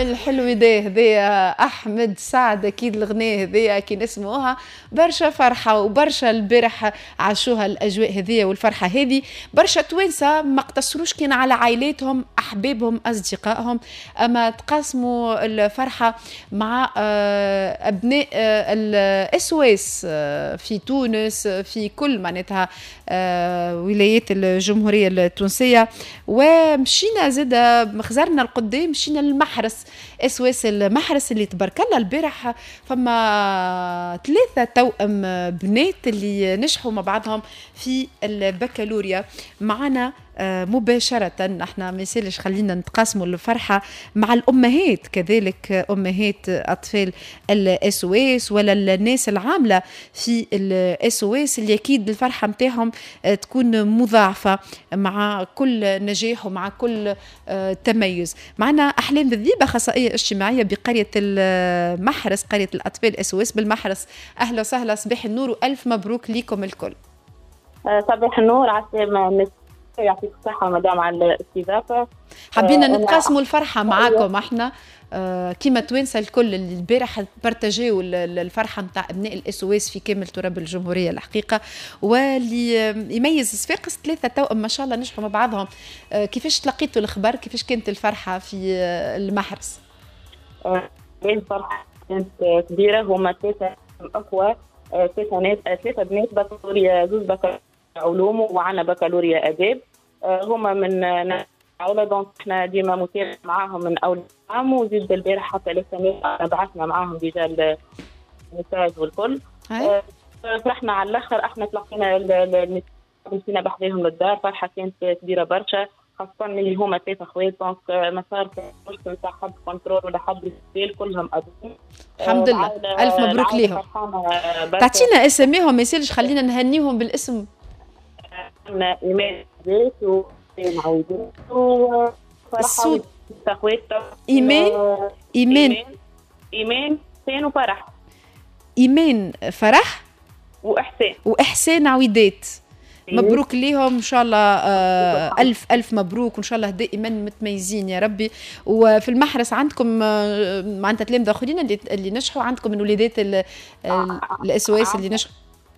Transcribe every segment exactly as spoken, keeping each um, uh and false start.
الحلو ده هذايا احمد سعد اكيد الغناء هذايا كي نسمعوها برشا فرحه وبرشا البارح عاشوها الاجواء هذيا والفرحه هذه. برشا توانسه ما اقتصروش كان على عائلاتهم احبابهم اصدقائهم، اما تقاسموا الفرحه مع ابناء الاس او اس في تونس في كل معناتها ولايات الجمهوريه التونسيه. ومشينا زاد مخزرنا القدام مشينا للمحرس اس او اس المحرس اللي تبارك الله البارح فما ثلاثه توأم بنات اللي نجحوا مع بعضهم في البكالوريا معنا مباشرة. احنا ما يسالش خلينا نتقاسموا الفرحة مع الأمهات كذلك، أمهات أطفال الاس او اس ولا الناس العاملة في الاس او اس اللي أكيد الفرحة متاعهم تكون مضاعفة مع كل نجاح ومع كل تميز. معنا أحلام بالذيبة أخصائية اجتماعية بقرية المحرس، قرية الأطفال اس او اس بالمحرس. أهلا وسهلا، صباح النور وألف مبروك ليكم الكل. صباح النور، عسلامة، يعطيك الصحة مدام على الاستضافة. حبينا نتقاسموا الفرحة معاكم احنا آه كيما توانسة الكل اللي البارح بارتاجيو الفرحة نتاع ابناء الاس او اس في كامل تراب الجمهورية الحقيقة، واللي يميز صفاقس ثلاثة توأم ما شاء الله نجحوا مع بعضهم. آه كيفاش تلقيتوا الخبر؟ كيفاش كانت الفرحة في آه المحرس؟ آه الفرحة كانت كبيرة، هما ثلاثة أخوة، ثلاثة ناس ثلاثة بنات بكالوريا، زوج بكالوريا علوم وعنا بكالوريا آداب. هما من عائلة دونك احنا ديما متابعة معاهم من أول عام، وزيد البارح حتى لسه بعثنا معاهم ديجا المساج والكل. فرحنا على الآخر، احنا تلقينا مشينا بحذاهم للدار، فرحة كانت كبيرة برشا، خاصة اللي هما ثلاثة خوات دونك ما صار مشكل نتاع حد كنترول ولا حد يستقبل، كلهم أبوهم الحمد لله. ألف مبروك ليهم. تعطينا اسميهم ما يسالش خلينا نهنيهم بالاسم. إيمان زيت وحسين عويدات وفرحة وتخويت. إيمان إيمان إيمان حسين وفرح. إيمان فرح وإحسان وإحسان عويدات. مبروك ليهم ان شاء الله. آه الف الف مبروك وان شاء الله دائما متميزين يا ربي. وفي المحرس عندكم آه معناتها تلامذه اخرين اللي اللي نجحوا عندكم من وليدات الاس او اس اللي نجحوا؟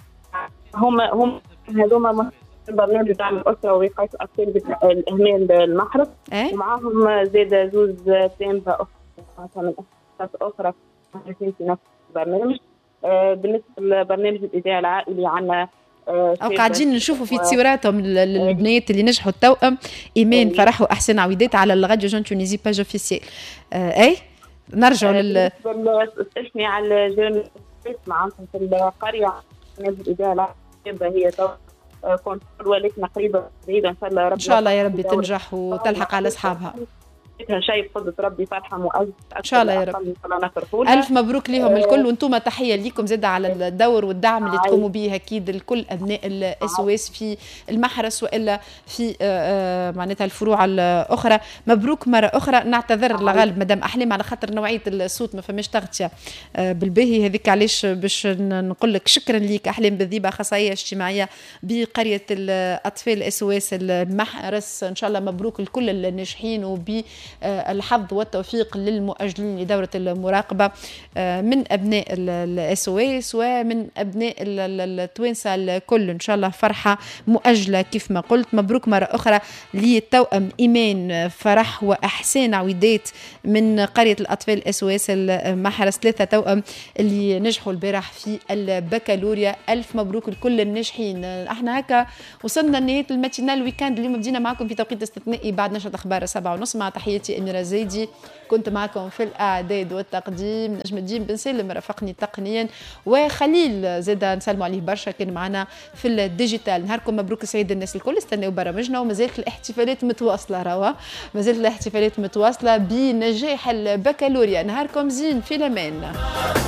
هم هم هذوما برنامج دعم الاسره ووقايه الاطفال بالاهمال المحرس. أه؟ ومعاهم زاد زوز تلامذه اخرى من اخرى في نفس البرنامج. آه بالنسبه للبرنامج الاذاعي العائلي عندنا أو قاعدين نشوفوا في تصويراتهم البنات اللي نجحوا التوأم إيمان فرح وأحسن عويدات على الراديو جون تونيزي باج اوفيسيال. أي نرجعوا لل اسمي على جون معناتها في القرية نادي الإدارة هي تو كنت ولكن قريبة بعيدة إن شاء الله. إن شاء الله يا ربي تنجح وتلحق على أصحابها. شيء بقدرة ربي فرحة مؤزة إن شاء الله يا رب. ألف مبروك لهم الكل، وانتم تحية ليكم زادة على الدور والدعم اللي تقوموا به أكيد الكل أبناء الاس او اس في المحرس وإلا في معناتها الفروع الأخرى. مبروك مرة أخرى. نعتذر لغالب مدام أحلام على خاطر نوعية الصوت ما فماش تغطية بالباهي، هذيك علاش باش نقول لك شكرا ليك أحلام بالذيبة أخصائية اجتماعية بقرية الأطفال اس او اس المحرس. إن شاء الله مبروك الكل الناجحين وب الحظ والتوفيق للمؤجلين لدورة المراقبة من أبناء الاس او اس ومن أبناء التوانسة الكل. إن شاء الله فرحة مؤجلة كيف ما قلت. مبروك مرة أخرى للتوأم إيمان فرح وأحسان عويدات من قرية الأطفال اس او اس المحرس، ثلاثة توأم اللي نجحوا البارح في البكالوريا. ألف مبروك لكل الناجحين. احنا هكا وصلنا لنهاية الماتينال ويكاند. اليوم بدينا معكم في توقيت استثنائي بعد نشرة أخبار سبعة ونص. مع تحياتي أميرة زيدي، كنت معكم في الإعداد والتقديم نجم الدين بن سالم رافقني تقنيا، وخليل زاد نسلموا عليه برشا كان معنا في الديجيتال. نهاركم مبروك سعيد الناس الكل. استناو برامجنا ومازالت الاحتفالات متواصلة روا مازالت الاحتفالات متواصلة بنجاح البكالوريا. نهاركم زين في الأمان.